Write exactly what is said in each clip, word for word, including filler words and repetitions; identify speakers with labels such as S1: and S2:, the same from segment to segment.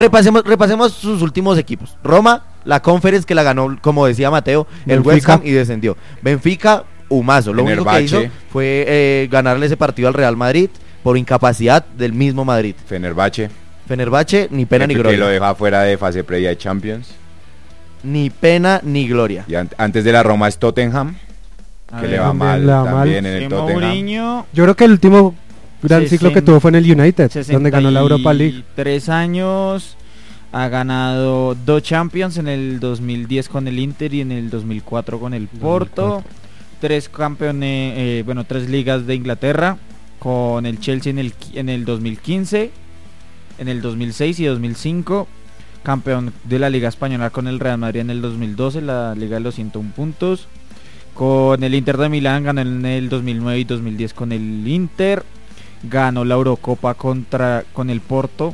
S1: Repasemos, repasemos sus últimos equipos. Roma, la Conference que la ganó, como decía Mateo, el
S2: Benfica.
S1: West Ham y descendió. Benfica, Humazo. Lo único que hizo fue eh, ganarle ese partido al Real Madrid por incapacidad del mismo Madrid.
S3: Fenerbahce.
S1: Fenerbahce, ni pena ni gloria.
S3: Que lo deja fuera de fase previa de Champions.
S1: Ni pena ni gloria.
S3: Y an- antes de la Roma es Tottenham,
S4: A
S3: que
S4: ver,
S3: le va
S2: también
S3: mal
S2: le va
S3: también
S2: mal.
S3: en el
S4: que
S3: Tottenham.
S4: Mourinho,
S2: Yo creo que el último gran
S4: Sesen-
S2: ciclo que tuvo fue en el United, donde ganó la Europa League.
S4: sesenta y tres años, ha ganado dos Champions en el dos mil diez con el Inter y en el dos mil cuatro con el Porto.
S2: dos mil cuatro.
S4: Tres campeones, eh, bueno, tres ligas de Inglaterra con el Chelsea en el qui- en el dos mil quince, en el dos mil seis y dos mil cinco. Campeón de la Liga Española con el Real Madrid en el dos mil doce, la Liga de los ciento uno puntos. Con el Inter de Milán ganó en el dos mil nueve y dos mil diez con el Inter. Ganó la Eurocopa contra con el Porto.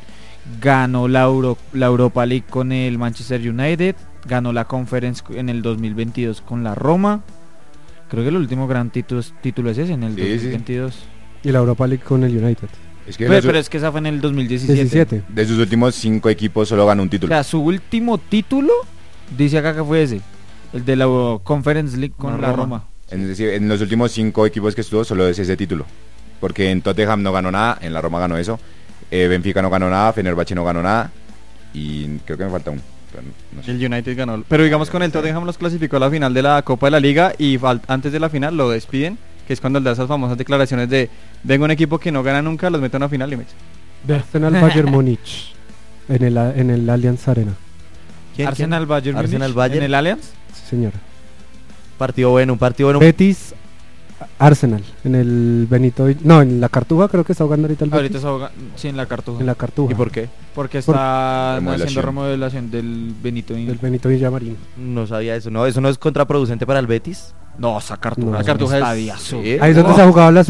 S4: Ganó la, Euro, la Europa League con el Manchester United. Ganó la Conference en el dos mil veintidós con la Roma. Creo que el último gran título, título es ese, en el
S3: Sí,
S4: dos mil
S3: sí.
S4: veintidós.
S2: Y la Europa League con el United.
S3: Es que
S4: Pero,
S3: de, su-
S4: pero es que esa fue en el dos mil diecisiete.
S2: diecisiete.
S3: de sus últimos cinco equipos solo ganó un
S4: O
S3: título.
S4: sea, su último título, dice acá que fue ese. El de la Euro- Conference League con
S1: Con
S4: la
S1: Roma.
S4: Roma.
S3: Es decir, en los últimos cinco equipos que estuvo solo es ese título. Porque en Tottenham no ganó nada, en la Roma ganó eso. Eh, Benfica no ganó nada, Fenerbahce no ganó nada. Y creo que me falta uno. Pero no sé.
S5: El United ganó. Pero digamos con el Tottenham los clasificó a la final de la Copa de la Liga y fal- antes de la final lo despiden, que es cuando él da esas famosas declaraciones de vengo un equipo que no gana nunca, los meto en una final y me echan.
S2: De Arsenal Bayern Múnich en el, en el Allianz Arena.
S1: ¿Quién,
S4: Arsenal
S1: quién?
S4: Bayern
S1: Arsenal
S4: Múnich,
S1: Bayern.
S4: en el Allianz.
S2: Sí, señora.
S1: Partido bueno, un partido bueno.
S2: Betis Arsenal en el Benito Vi- no, en la Cartuja creo que está jugando ahorita el Betis.
S4: Ahorita está ahoga- sí, en la Cartuja.
S2: En la Cartuja.
S1: ¿Y por qué?
S4: Porque
S2: Por-
S4: está
S3: Remodelación.
S4: haciendo remodelación del Benito.
S2: Del Benito Villamarín.
S1: No sabía eso. No, eso no es contraproducente para el Betis.
S4: No, esa Cartuja.
S2: No.
S4: La
S5: Cartuja es-
S4: estadiazo.
S1: Sí.
S2: Ahí es donde
S1: Oh.
S2: se ha jugado las